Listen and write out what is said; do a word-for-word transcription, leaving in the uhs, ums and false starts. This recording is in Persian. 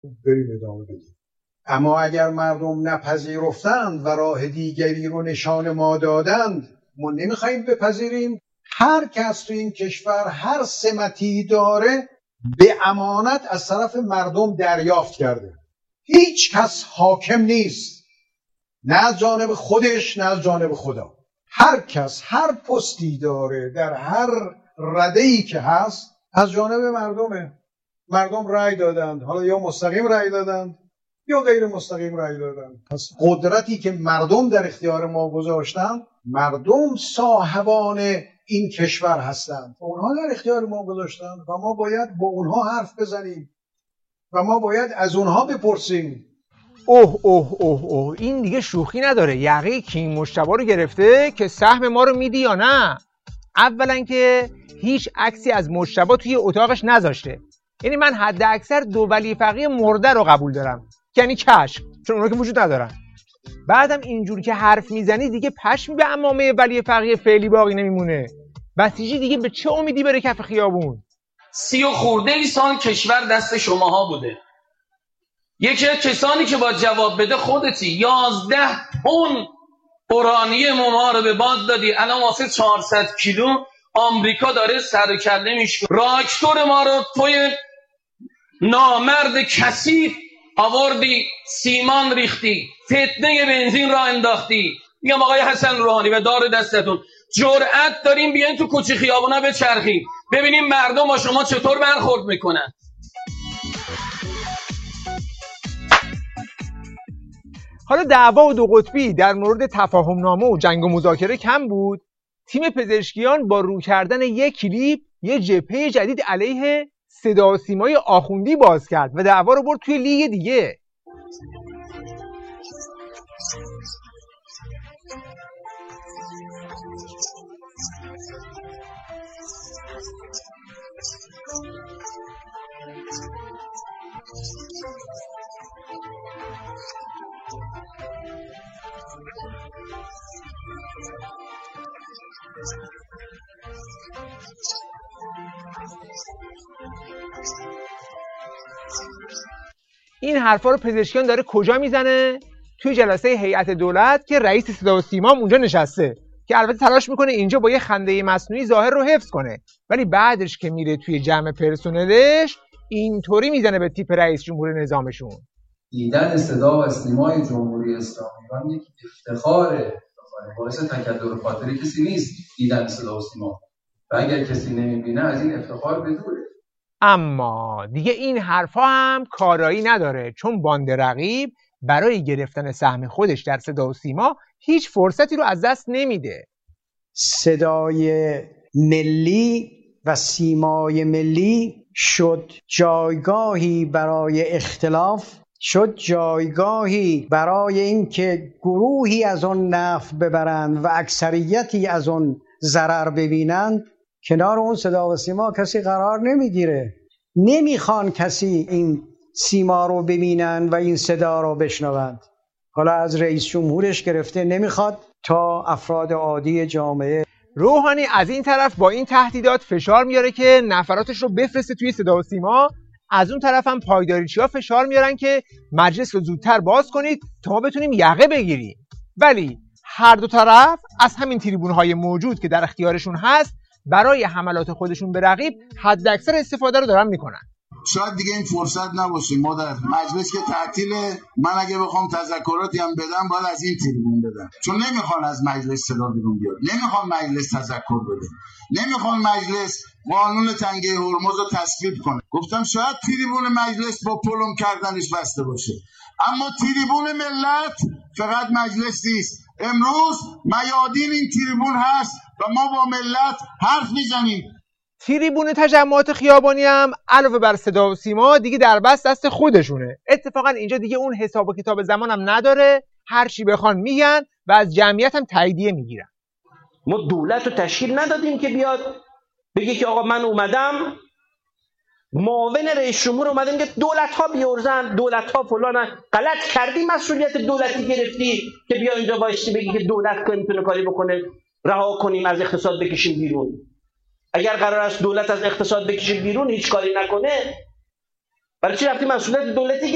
بریم ادامه بدیم. اما اگر مردم نپذیرفتند و راه دیگری رو نشان ما دادند، ما نمیخوایم بپذیریم. هر کس تو این کشور هر سمتی داره به امانت از طرف مردم دریافت کرده. هیچ کس حاکم نیست، نه از جانب خودش نه از جانب خدا. هر کس هر پستی داره در هر رده‌ای که هست از جانب مردمه. مردم رأی دادند، حالا یا مستقیم رأی دادند یا غیر مستقیم رأی دادند. پس قدرتی که مردم در اختیار ما گذاشتند، مردم صاحبان این کشور هستند و اونها در اختیار ما گذاشتند و ما باید با اونها حرف بزنیم و ما باید از اونها بپرسیم. اوه اوه اوه اوه این دیگه شوخی نداره. یقه کینگ مجتبی رو گرفته که سهم ما رو میدی یا نه. اولا که هیچ عکسی از مجتبی توی اتاقش نذاشته. یعنی من حد اکثر دو ولی فقیه مرده رو قبول دارم، یعنی کشف، چون اونا که وجود ندارن. بعدم اینجور که حرف میزنی دیگه پشمی به عمامه ولی فقیه فعلی باقی نمیمونه. بسیجی دیگه به چه امیدی بره کف خیابون؟ سی و خورده ای سال کشور دست شماها بوده. یکی از کسانی که باید جواب بده خودتی. یازده تن اورانیوم ما رو به باد دادی، الان واسه چهارصد کیلو آمریکا داره سر و کله میشه. راکتور ما رو توی نامرد کثیف آوردی، سیمان ریختی، فتنه بنزین را انداختی. میگم آقای حسن روحانی و دار دستتون، جرأت داریم بیاین تو کوچه خیابونا بچرخیم ببینیم مردم با شما چطور برخورد میکنن. حالا دعوا و دو قطبی در مورد تفاهم نامه و جنگ و مذاکره کم بود. تیم پزشکیان با رو کردن یک کلیپ یه جبهه جدید علیه صدا و سیمای آخوندی باز کرد و دعوا رو برد توی لیگ دیگه. این حرفا رو پزشکیان داره کجا میزنه؟ توی جلسه هیئت دولت که رئیس صدا و سیما اونجا نشسته، که البته تلاش میکنه اینجا با یه خنده مصنوعی ظاهر رو حفظ کنه، ولی بعدش که میره توی جمع پرسنلش اینطوری میزنه به تیپ رئیس جمهور نظامشون. دیدن صدا و سیمای جمهوری اسلامی ایران یک افتخاره، باعث تکدر خاطر کسی نیست دیدن صدا و سیما، و اگر کسی نمیبینه از این افتخار بدوره. اما دیگه این حرفا هم کارایی نداره، چون باند رقیب برای گرفتن سهم خودش در صدا و سیما هیچ فرصتی رو از دست نمیده. صدای ملی و سیمای ملی شد جایگاهی برای اختلاف، شد جایگاهی برای اینکه گروهی از اون نفع ببرند و اکثریتی از اون ضرر ببینند. کنار اون صدا و سیما کسی قرار نمیگیره، نمیخوان کسی این سیما رو ببینن و این صدا رو بشنوند. حالا از رئیس جمهورش گرفته نمیخواد تا افراد عادی جامعه. روحانی از این طرف با این تهدیدات فشار میاره که نفراتش رو بفرسته توی صدا و سیما، از اون طرف هم پایداریچی‌ها فشار میارن که مجلس رو زودتر باز کنید تا ما بتونیم یقه بگیریم. ولی هر دو طرف از همین تریبون‌های موجود که در اختیارشون هست برای حملات خودشون به رقیب حد اکثر استفاده رو دارن میکنن. شاید دیگه این فرصت نباشه. ما در مجلس که تعطیله، من اگه بخوام تذکراتی هم بدم باید از این تریبون بدم، چون نمیخوان از مجلس صدا بیرون بیاد، نمیخوان مجلس تذکر بده، نمیخوان مجلس قانون تنگه هرمز رو تصویب کنه. گفتم شاید تریبون مجلس با پلم کردنش بسته باشه، اما تریبون ملت فقط مجلس نیست. امروز میادین این تریبون هست و ما با ملت حرف میزنیم. تریبون تجمعات خیابانی هم علاوه بر صدا و سیما دیگه در بست دست خودشونه. اتفاقا اینجا دیگه اون حساب و کتاب زمان هم نداره، هر چی بخوان میگن و از جمعیت هم تاییدیه میگیرن. ما دولت رو تشکیل ندادیم که بیاد بگه که آقا من اومدم، معاون رئیس جمهور اومدن که دولت ها بیورزن، دولت ها فلان. غلط کردی، مسئولیت دولتی گرفتی که بیا اینجا وایسی بگی که دولت که میتونه کاری بکنه، رها کنیم از اقتصاد بکشیم بیرون. اگر قرار است دولت از اقتصاد بکشه بیرون هیچ کاری نکنه، برای چی رفتی مسئولیت دولتی